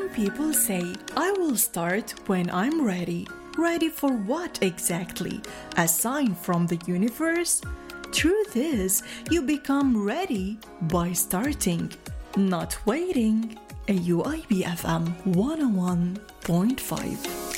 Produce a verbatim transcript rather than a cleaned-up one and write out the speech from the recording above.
people say, I will start when I'm ready. Ready for what exactly? A sign from the universe? Truth is, you become ready by starting, not waiting. A U I B F M one oh one point five.